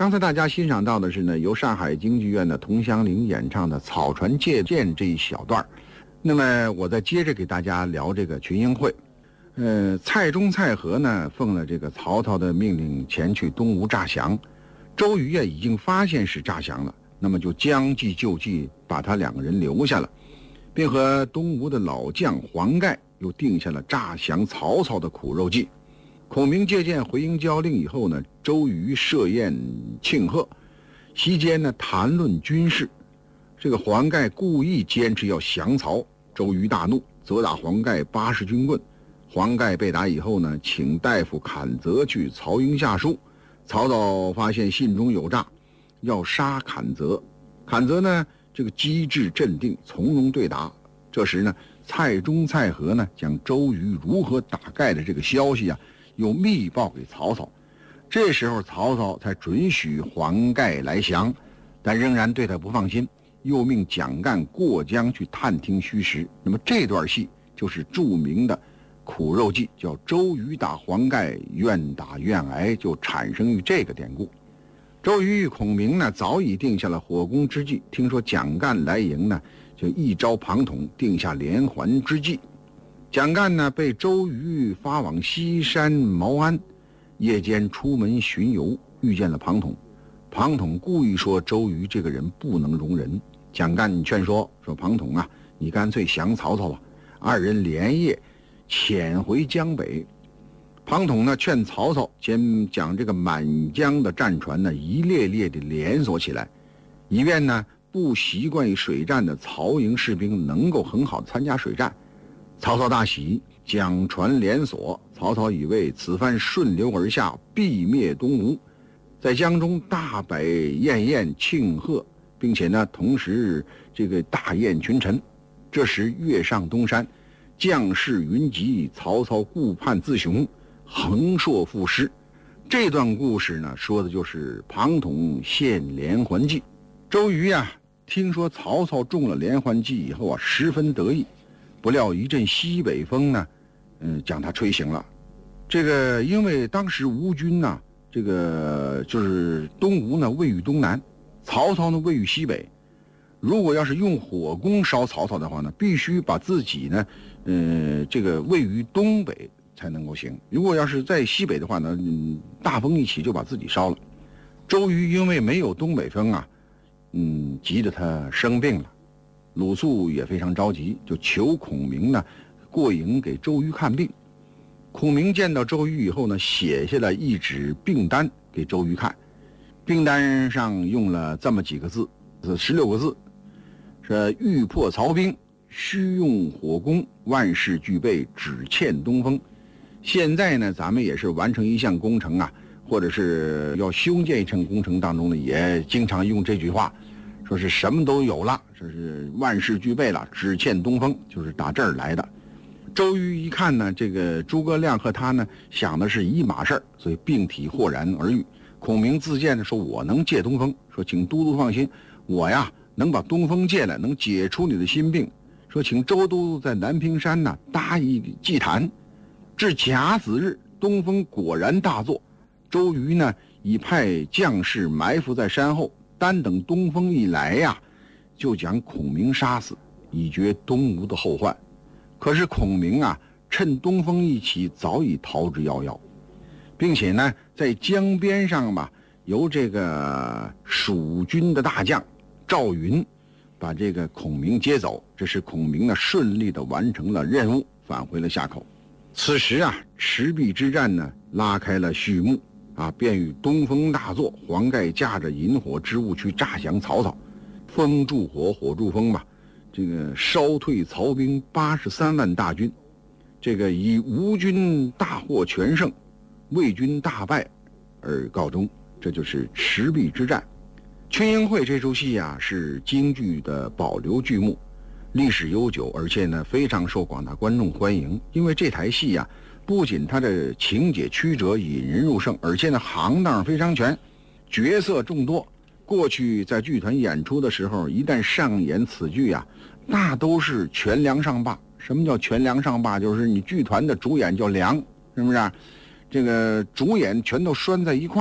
刚才大家欣赏到的是呢，由上海京剧院的童香玲演唱的《草船借箭》这一小段。那么我再接着给大家聊这个群英会。蔡中、蔡和呢奉了这个曹操的命令前去东吴诈降，周瑜已经发现是诈降了，那么就将计就计，把他2个人留下了，并和东吴的老将黄盖又定下了诈降曹操的苦肉计。孔明借箭回营交令以后呢，周瑜设宴庆贺，席间呢谈论军事。这个黄盖故意坚持要降曹，周瑜大怒，责打黄盖80军棍。黄盖被打以后呢，请大夫阚泽去曹营下书。曹操发现信中有诈，要杀阚泽。阚泽呢，这个机智镇定，从容对答。这时呢，蔡中、蔡和呢，将周瑜如何打盖的这个消息又密报给曹操。这时候曹操才准许黄盖来降，但仍然对他不放心，又命蒋干过江去探听虚实。那么这段戏就是著名的苦肉计，叫周瑜打黄盖，愿打愿挨，就产生于这个典故。周瑜与孔明呢，早已定下了火攻之计，听说蒋干来营呢，就一招庞统，定下连环之计。蒋干呢，被周瑜发往西山毛安，夜间出门巡游，遇见了庞统。庞统故意说周瑜这个人不能容人，蒋干劝说庞统你干脆降曹操吧。2人连夜潜回江北。庞统呢劝曹操将这个满江的战船呢一列列的连锁起来，以便呢不习惯于水战的曹营士兵能够很好的参加水战。曹操大喜，将船连锁。曹操以为此番顺流而下，必灭东吴，在江中大摆宴宴庆贺，并且呢同时这个大宴群臣。这时月上东山，将士云集，曹操顾盼自雄，横槊赋诗。这段故事呢，说的就是庞统献连环计。周瑜听说曹操中了连环计以后十分得意，不料一阵西北风呢，将他吹醒了。这个因为当时吴军呢，这个就是东吴呢位于东南，曹操呢位于西北。如果要是用火攻烧曹操的话呢，必须把自己呢，这个位于东北才能够行。如果要是在西北的话呢，大风一起就把自己烧了。周瑜因为没有东北风急得他生病了。鲁肃也非常着急，就求孔明呢过营给周瑜看病。孔明见到周瑜以后呢，写下了一纸病单给周瑜看。病单上用了这么几个字，16个字，是欲破曹兵，须用火攻，万事俱备，只欠东风。现在呢，咱们也是完成一项工程或者是要修建一项工程当中呢，也经常用这句话，说是什么都有了，说是万事俱备了，只欠东风，就是打这儿来的。周瑜一看呢，这个诸葛亮和他呢想的是一码事儿，所以病体豁然而愈。孔明自荐的说，我能借东风，说请都督放心，我能把东风借来，能解除你的心病。说请周都督在南屏山搭一祭坛，至甲子日，东风果然大作。周瑜呢已派将士埋伏在山后，单等东风一来就将孔明杀死，以绝东吴的后患。可是孔明趁东风一起，早已逃之夭夭，并且呢在江边上由这个蜀军的大将赵云把这个孔明接走。这是孔明呢顺利的完成了任务，返回了夏口。此时赤壁之战呢拉开了序幕便与东风大作，黄盖驾着引火之物去诈降曹操，风助火，火助风这个烧退曹兵83万大军，这个以吴军大获全胜，魏军大败而告终。这就是赤壁之战。群英会这出戏是京剧的保留剧目，历史悠久，而且呢非常受广大观众欢迎。因为这台戏不仅它的情节曲折引人入胜，而且呢行当非常全，角色众多。过去在剧团演出的时候，一旦上演此剧那都是全梁上坝。什么叫全梁上坝？就是你剧团的主演叫梁，是不是这个主演全都拴在一块儿，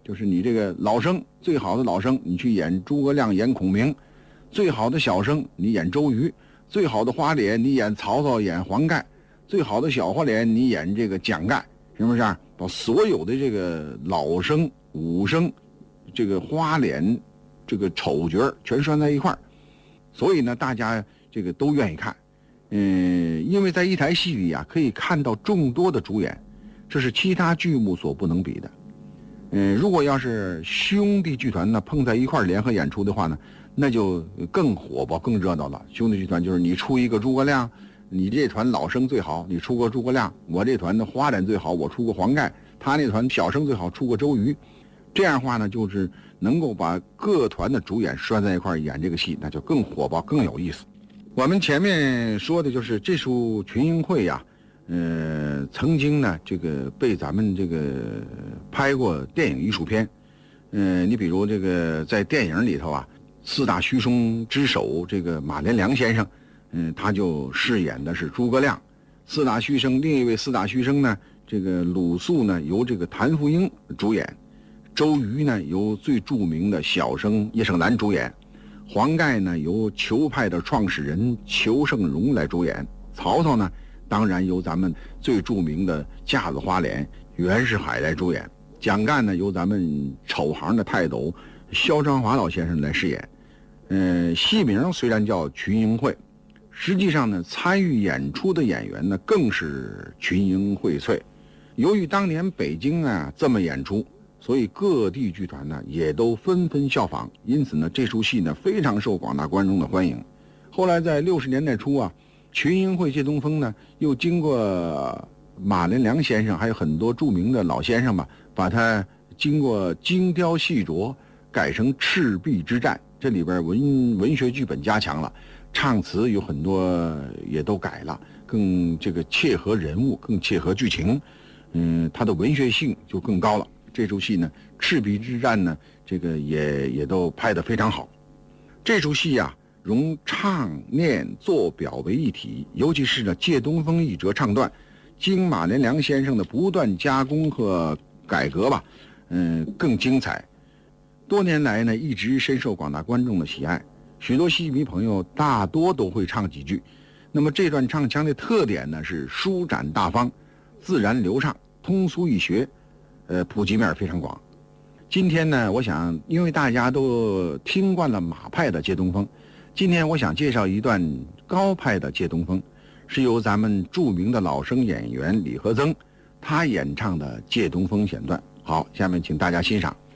就是你这个老生最好的老生，你去演诸葛亮演孔明；最好的小生你演周瑜；最好的花脸你演曹操演黄盖；最好的小花脸你演这个蒋干，是不是啊？把所有的这个老生、武生、这个花脸、这个丑角全拴在一块儿，所以呢，大家这个都愿意看。因为在一台戏里啊，可以看到众多的主演，这是其他剧目所不能比的。如果要是兄弟剧团呢碰在一块儿联合演出的话呢，那就更火爆、更热闹了。兄弟剧团就是你出一个诸葛亮，你这团老生最好，你出个诸葛亮；我这团的花脸最好，我出个黄盖；他那团小生最好，出个周瑜。这样的话呢，就是能够把各团的主演拴在一块儿演这个戏，那就更火爆、更有意思。我们前面说的就是这出群英会呀，曾经呢这个被咱们这个拍过电影艺术片。你比如这个在电影里头啊，四大须生之首这个马连良先生，他就饰演的是诸葛亮。四大须生另一位四大须生呢，这个鲁肃呢由这个谭富英主演，周瑜呢由最著名的小生叶盛兰主演，黄盖呢由裘派的创始人裘盛戎来主演，曹操呢当然由咱们最著名的架子花脸袁世凯来主演，蒋干呢由咱们丑行的泰斗萧章华老先生来饰演。戏名虽然叫群英会，实际上呢参与演出的演员呢更是群英荟萃。由于当年北京啊这么演出，所以各地剧团呢也都纷纷效仿，因此呢这出戏呢非常受广大观众的欢迎。后来在60年代初啊，群英会借东风呢又经过马连良先生还有很多著名的老先生吧，把它经过精雕细琢改成赤壁之战，这里边文学剧本加强了，唱词有很多也都改了，更这个切合人物，更切合剧情，它的文学性就更高了。这出戏呢赤壁之战呢这个也都拍得非常好。这出戏啊融唱念做表为一体，尤其是呢借东风一折唱段，经马连良先生的不断加工和改革吧，更精彩。多年来呢一直深受广大观众的喜爱，许多戏迷朋友大多都会唱几句。那么这段唱腔的特点呢是舒展大方、自然流畅、通俗易学，普及面非常广。今天呢我想因为大家都听惯了马派的借东风，今天我想介绍一段高派的借东风，是由咱们著名的老生演员李和曾他演唱的借东风选段。好，下面请大家欣赏。